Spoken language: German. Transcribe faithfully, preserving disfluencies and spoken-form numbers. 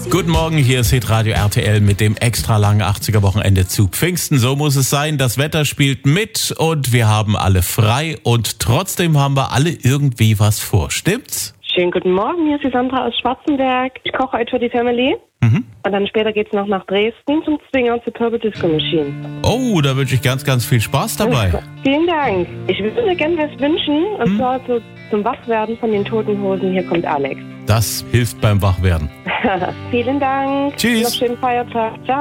Guten Morgen, hier ist Hitradio R T L mit dem extra langen achtziger-Wochenende zu Pfingsten. So muss es sein, das Wetter spielt mit und wir haben alle frei und trotzdem haben wir alle irgendwie was vor, stimmt's? Schönen guten Morgen, hier ist die Sandra aus Schwarzenberg. Ich koche heute für die Family. Mhm. Und dann später geht's noch nach Dresden zum Zwinger zur Purple Disco Machine. Oh, da wünsche ich ganz, ganz viel Spaß dabei. Vielen Dank. Ich würde mir gerne was wünschen, und Hm? zwar so zum Wachwerden von den Toten Hosen. Hier kommt Alex. Das hilft beim Wachwerden. Vielen Dank. Tschüss. Noch schönen Feiertag. Ciao.